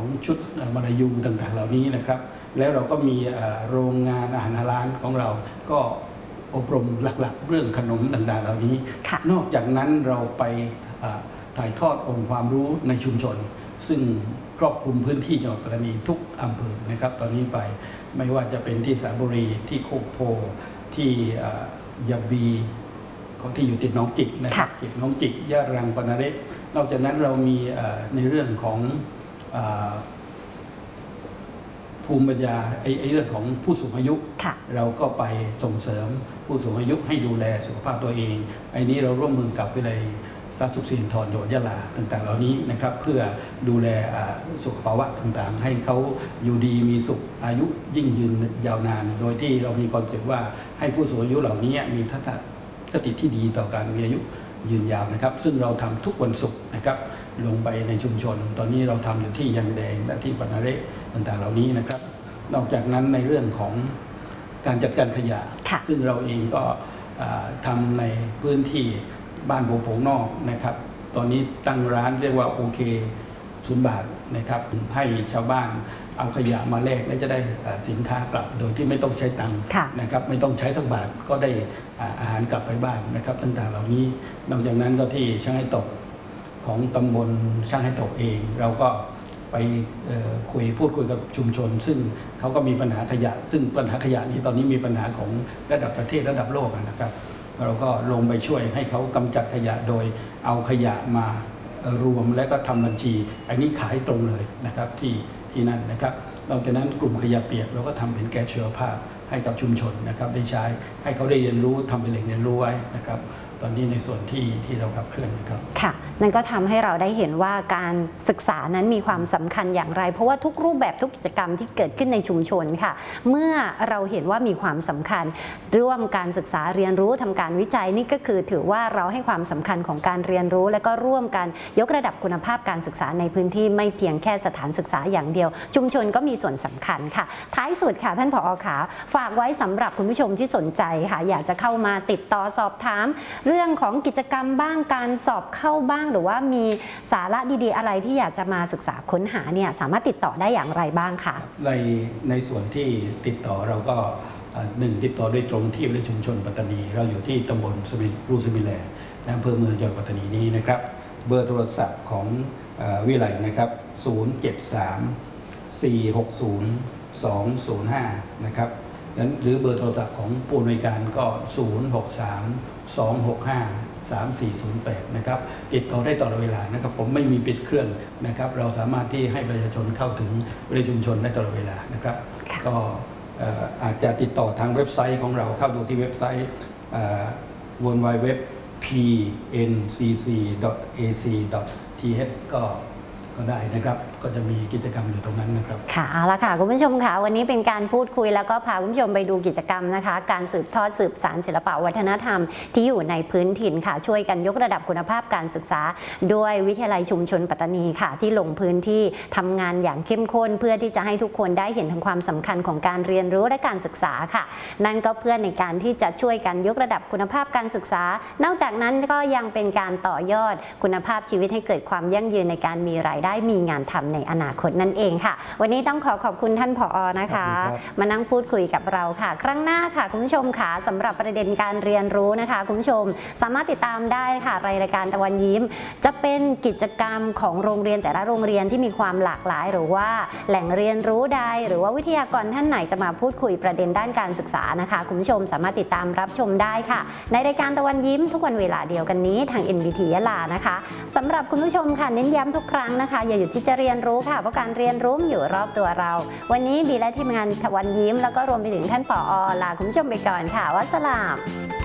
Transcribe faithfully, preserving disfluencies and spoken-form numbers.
ของชุดมลายูต่างๆเหล่านี้นะครับแล้วเราก็มีโรงงานอาหารร้านของเราก็อบรมหลักๆเรื่องขนมต่างๆเหล่านี้นอกจากนั้นเราไปถ่ายทอดองค์ความรู้ในชุมชนซึ่งครอบคลุมพื้นที่จังหวัดปัตตานีทุกอำเภอนะครับตอนนี้ไปไม่ว่าจะเป็นที่สระบุรีที่โคกโพที่ยะบีของที่อยู่ติดหนองจิกนะครับติดหนองจิกยะรังปานาเรศนอกจากนั้นเรามีในเรื่องของภูมิปัญญาไอ้เรื่องของผู้สูงอายุเราก็ไปส่งเสริมผู้สูงอายุให้ดูแลสุขภาพตัวเองไอ้นี้เราร่วมมือกับวิทยาลัยสาธารณสุขสิรินธรจังหวัดยะลาต่างๆเหล่านี้นะครับเพื่อดูแลสุขภาวะต่างๆให้เขาอยู่ดีมีสุขอายุยิ่งยืนยาวนานโดยที่เรามีคอนเซ็ปต์ว่าให้ผู้สูงอายุเหล่านี้มีทัศนคติที่ดีต่อการมีอายุยืนยาวนะครับซึ่งเราทำทุกวันศุกร์นะครับลงไปในชุมชนตอนนี้เราทำอยู่ที่ยังแดงและที่ปานาเรศต่างๆเหล่านี้นะครับนอกจากนั้นในเรื่องของการจัดการขยะซึ่งเราเองก็ทำในพื้นที่บ้านโบโผงนอกนะครับตอนนี้ตั้งร้านเรียกว่าโอเคศูนย์บาทนะครับให้ชาวบ้านเอาขยะมาแลกและจะได้สินค้ากลับโดยที่ไม่ต้องใช้ตังค์นะครับไม่ต้องใช้สักบาทก็ได้อาหารกลับไปบ้านนะครับต่างๆเหล่านี้นอกจากนั้นก็ที่ช่างให้ตกของตำบลช่างให้ตกเองเราก็ไปคุยพูดคุยกับชุมชนซึ่งเขาก็มีปัญหาขยะซึ่งปัญหาขยะนี้ตอนนี้มีปัญหาของระดับประเทศระดับโลกนะครับเราก็ลงไปช่วยให้เขากำจัดขยะโดยเอาขยะมารวมและก็ทำบัญชีอันนี้ขายตรงเลยนะครับที่ที่นั่นนะครับนอกจากนั้นกลุ่มขยะเปียกเราก็ทำเป็นแก๊สชีวภาพให้กับชุมชนนะครับได้ใช้ให้เขาได้เรียนรู้ทำเป็นแหล่งเรียนรู้ไว้นะครับตอนนี้ในส่วนที่ที่เราขับเคลื่อนครับค่ะนั่นก็ทำให้เราได้เห็นว่าการศึกษานั้นมีความสำคัญอย่างไรเพราะว่าทุกรูปแบบทุกกิจกรรมที่เกิดขึ้นในชุมชนค่ะเมื่อเราเห็นว่ามีความสำคัญร่วมการศึกษาเรียนรู้ทำการวิจัยนี่ก็คือถือว่าเราให้ความสำคัญของการเรียนรู้และก็ร่วมกันยกระดับคุณภาพการศึกษาในพื้นที่ไม่เพียงแค่สถานศึกษาอย่างเดียวชุมชนก็มีส่วนสำคัญค่ะท้ายสุดค่ะท่านผอ.ขาฝากไว้สำหรับคุณผู้ชมที่สนใจค่ะอยากจะเข้ามาติดต่อสอบถามเรื่องของกิจกรรมบ้างการสอบเข้าบ้างหรือว่ามีสาระดีๆอะไรที่อยากจะมาศึกษาค้นหาเนี่ยสามารถติดต่อได้อย่างไรบ้างคะในในส่วนที่ติดต่อเราก็หนึ่งติดต่อโดยตรงที่วิทยาชุมชนปัตตานีเราอยู่ที่ตำบลรูสมิแลในอำเภอเมืองจังหวัดปัตตานีนี้นะครับเบอร์โทรศัพท์ของวิทยาลัยนะครับศูนย์ เจ็ด สาม สี่ หก ศูนย์ สอง ศูนย์ ห้านะครับนั้นหรือเบอร์โทรศัพท์ของผู้อำนวยการก็ศูนย์ หก สาม สอง หก ห้า สาม สี่ ศูนย์ แปดนะครับติดต่อได้ตลอดเวลานะครับผมไม่มีปิดเครื่องนะครับเราสามารถที่ให้ประชาชนเข้าถึงวิทยาชุมชนได้ตลอดเวลานะครับก็อาจจะติดต่อทางเว็บไซต์ของเราเข้าดูที่เว็บไซต์ ดับเบิลยู ดับเบิลยู ดับเบิลยู ดอท พี เอ็น ซี ซี ดอท เอ ซี ดอท ที เอช ก็ก็ได้นะครับก็จะมีกิจกรรมอยู่ตรงนั้นนะครับค่ะเอาละค่ะคุณผู้ชมค่ะวันนี้เป็นการพูดคุยแล้วก็พาคุณผู้ชมไปดูกิจกรรมนะคะการสืบทอดสืบสานศิลปวัฒนธรรมที่อยู่ในพื้นถิ่นค่ะช่วยกันยกระดับคุณภาพการศึกษาด้วยวิทยาลัยชุมชนปัตตานีค่ะที่ลงพื้นที่ทำงานอย่างเข้มข้นเพื่อที่จะให้ทุกคนได้เห็นถึงความสำคัญของการเรียนรู้และการศึกษาค่ะนั่นก็เพื่อในการที่จะช่วยกันยกระดับคุณภาพการศึกษานอกจากนั้นก็ยังเป็นการต่อยอดคุณภาพชีวิตให้เกิดความยั่งยืนในการมีรายได้มีงานทำในอนาคตนั่นเองค่ะวันนี้ต้องขอขอบคุณท่านผอ.นะคะมานั่งพูดคุยกับเราค่ะครั้งหน้าค่ะคุณผู้ชมค่ะสำหรับประเด็นการเรียนรู้นะคะคุณผู้ชมสามารถติดตามได้ค่ะรายการตะวันยิ้มจะเป็นกิจกรรมของโรงเรียนแต่ละโรงเรียนที่มีความหลากหลายหรือว่าแหล่งเรียนรู้ใดหรือว่าวิทยากรท่านไหนจะมาพูดคุยประเด็นด้านการศึกษานะคะคุณผู้ชมสามารถติดตามรับชมได้ค่ะในรายการตะวันยิ้มทุกวันเวลาเดียวกันนี้ทาง เอ็น บี ที ยะลานะคะสำหรับคุณผู้ชมค่ะเน้นย้ำทุกครั้งนะคะอย่าหยุดที่จะเรียนรู้ค่ะเพราะการเรียนรู้อยู่รอบตัวเราวันนี้บีและทีมงานตะวันยิ้มแล้วก็รวมไปถึงท่านผอ.ลาคุณผู้ชมไปก่อนค่ะวัสสลาม